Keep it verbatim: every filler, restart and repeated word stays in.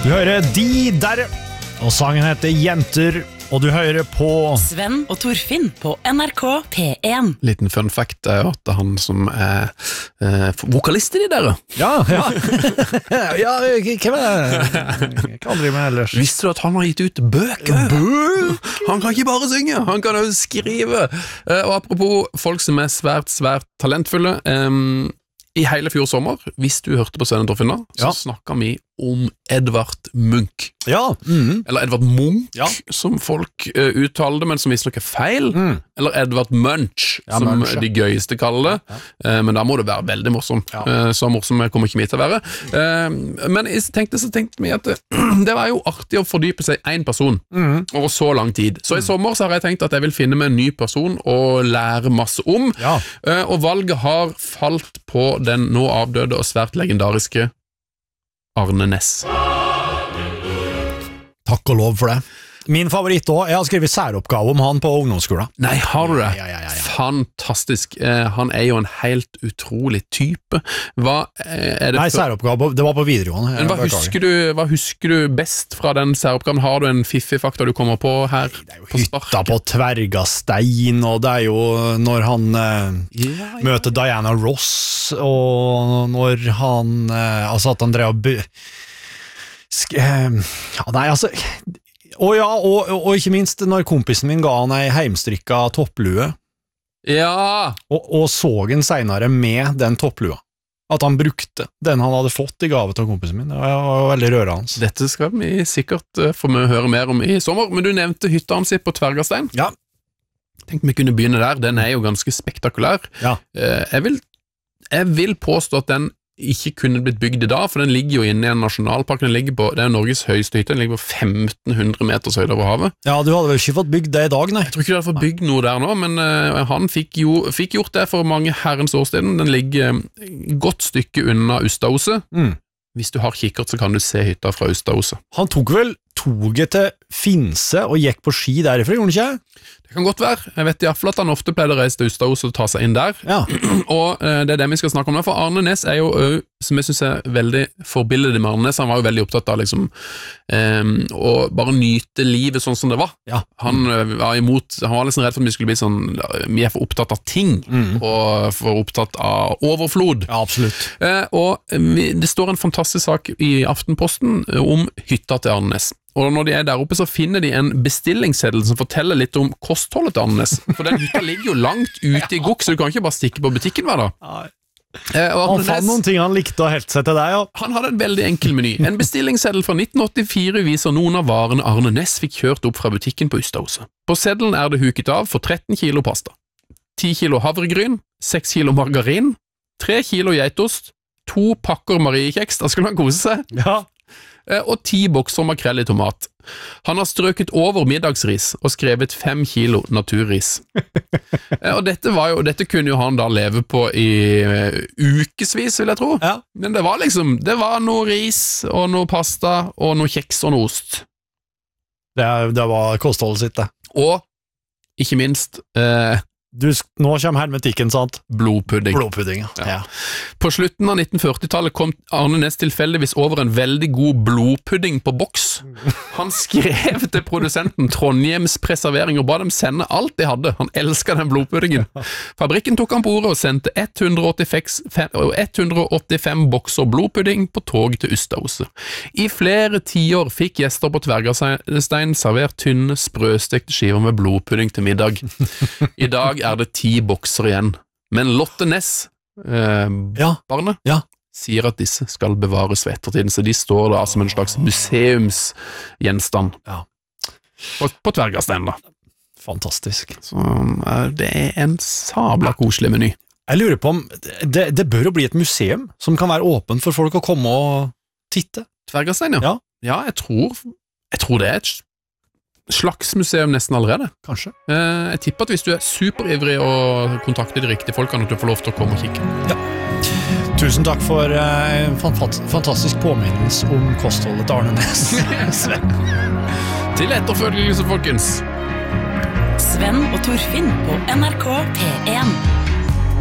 Du hører De Der, og sangen heter Jenter, og du hører på Sven og Torfinn på N R K P én. Liten fun fact er at det er han som er eh, vokalist i De Der. Ja, ja. Ja, hvem er det? Jeg kan aldri med ellers. Visste du at han har gitt ut bøker? Bøker? Han kan ikke bare synge, han kan jo skrive. Eh, og apropos folk som er svært, svært talentfulle, eh, i hele fjor sommer, hvis du hørte på Sven og Torfinn da, så Ja. snakket vi om Edvard Munch. Ja, mhm. Eller Edvard Munch, Ja. som folk uh, uttaler det, men som visst nok er feil. Mm. Eller Edvard Munch, Ja, som Munch, ja. de gøyeste kaller det. Eh, men da må det være veldig morsom. Ja. Eh, så morsom kommer ikke vi til å være. Eh, men jeg tenkte, så tenkte vi at det, det var jo artig å fordype seg i en person Mhm. over så lang tid. Så i sommer så har jeg tenkt at jeg vil finne meg en ny person og lære masse om. Ja. Eh, og valget har falt på den nå avdøde og svært legendariske Arne Næss. Takk og lov for det. Min favoritt også, jeg har skrevet særoppgave om han på ungdomsskolen. Nei, har du det? Ja, ja, ja, ja. Fantastisk. Eh, han er jo en helt utrolig type. Hva eh, er det Nei, for- særoppgave, det var på videregående. Men hva husker, du, hva husker du best fra den særoppgaven? Har du en fiffig fakta du kommer på her? På Hytta spark? på Tvergastein, og det er jo når han eh, Ja, ja. møter Diana Ross, og når han eh, altså at han drev og bu- sk eh, ja, nei, altså og ja, og, og, og ikke minst når kompisen min ga han ei heimstrikka topplue, ja. og, og så han senere med den topplua. At han brukte den han hadde fått i gave til kompisen min. Det var, var veldig rørende. Dette skal vi sikkert uh, få med høre mer om i sommer, men du nevnte hytta hans på Tvergastein. Ja. Tenkte vi kunne begynne der. Den er jo ganske spektakulær. Ja. Eh, jeg, vil, jeg vil påstå at den ikke kunne blitt bygd i dag, for den ligger jo inne i en nasjonalpark. Den ligger på, det er Norges høyeste hytte, den ligger på femten hundre meters høyde over havet. Ja, du hadde vel ikke fått bygd det i dag, nei? Jeg tror ikke du hadde fått bygd noe der nå, men uh, han fikk, jo, fikk gjort det for mange herrens år siden. Den ligger uh, godt stykke unna Ustadhuset. Mm. Hvis du har kikkert, så kan du se hytta fra Ustadhuset. Han tok vel toget til Finse og gikk på ski derifra, gjorde han ikke? Det kan godt være. Jeg vet i hvert fall at han ofte pleide å reise til Ustadhuset og ta seg inn der. Ja. Og uh, det er det vi skal snakke om nå, for Arne Næss er jo, uh, som jeg synes er veldig forbildet med Arne Næss. Han var jo veldig opptatt av liksom, um, å bare nyte livet sånn som det var. Ja. Han uh, var imot, han var liksom redd for at vi skulle bli sånn, vi er for opptatt av ting, Mm. og for opptatt av overflod. Ja, absolutt. Uh, og vi, det står en fantastisk sak i Aftenposten uh, om hytta til Arne Næss. Og når de er der oppe, så finner de en bestillingsseddel som forteller litt om kostholdet til Arne Næss. For den hytta ligger jo langt ute i gokk, så du kan ikke bare stikke på butikken hver dag. Eh, og Han Arne fant Næss, noen ting han likte å helte seg til deg, ja. han hadde en veldig enkel meny. En bestillingsseddel fra nitten åttifire viser noen av varene Arne Næss fikk kjørt opp fra butikken på Ustadhuset. På seddelen er det huket av for tretten kilo pasta, ti kilo havregryn, seks kilo margarin, tre kilo geitost, to pakker mariekjeks, da skulle han kose seg, Ja. og ti bokser makrell i tomat. Han har strøket over middagsris og skrevet fem kilo naturris. Og dette, var jo, dette kunne jo han da leve på i uh, ukesvis, vil jeg tro. Ja. Men det var liksom, det var noe ris og noe pasta og noe kjeks og noe ost. Det, det var kostholdet sitt, det. Og ikke minst eh, Du, nå kommer hermetikken, sant? blodpudding. Blodpudding, ja. Ja. På slutten av nitten førti-tallet kom Arne Næss tilfeldigvis over en veldig god blodpudding på boks. Han skrev til produsenten Trondheims Preservering og ba dem sende alt de hadde. Han elsket den blodpuddingen. Fabrikken tok han på ordet og sendte ett hundre og åttifem bokser blodpudding på tog til Ustadhuset. I flere tiår fikk gjester på Tvergastein servert tynne, sprøstekte skiver med blodpudding til middag. I dag er det ti bokser igjen. Men Lotte Næss, eh, Ja. barnet, Ja. sier at disse skal bevares ved ettertiden, så de står da som en slags museumsgjenstand Ja. på, på Tvergastein da. Fantastisk. Så eh, det er en sabla koselig meny. Jeg lurer på om det, det bør jo bli et museum som kan være åpent for folk å komme og titte. Tvergastein, ja. Ja. Ja, jeg tror, jeg tror det er et slags museum nesten allerede. Kanskje. Eh, jeg tipper at hvis du er superivrig og kontakter de riktige folkene, at du får lov til å komme og kikke. Tusen takk for eh, en fant- fantastisk påminnelse om kostholdet til Arne Næss. Til etterfølgelse, folkens! Sven og Torfinn på N R K P én.